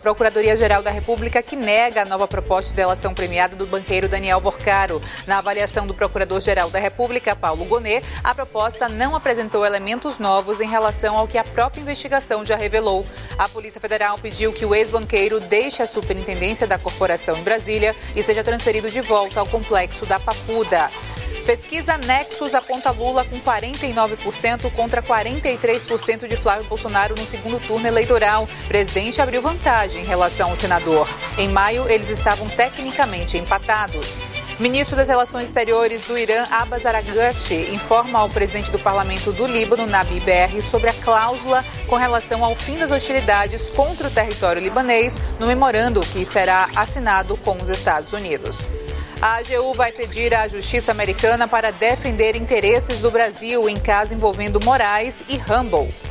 Procuradoria-Geral da República que nega a nova proposta de delação premiada do banqueiro Daniel Borcaro. Na avaliação do Procurador-Geral da República, Paulo Gonet, a proposta não apresentou elementos novos em relação ao que a própria investigação já revelou. A Polícia Federal pediu que o ex-banqueiro deixe a superintendência da corporação em Brasília e seja transferido de volta ao complexo da Papuda. Pesquisa Nexus aponta Lula com 49% contra 43% de Flávio Bolsonaro no segundo turno eleitoral. O presidente abriu vantagem em relação ao senador. Em maio, eles estavam tecnicamente empatados. Ministro das Relações Exteriores do Irã, Abbas Araghchi, informa ao presidente do Parlamento do Líbano, Nabi Berri, sobre a cláusula com relação ao fim das hostilidades contra o território libanês no memorando que será assinado com os Estados Unidos. A AGU vai pedir à Justiça Americana para defender interesses do Brasil em caso envolvendo Moraes e Rumble.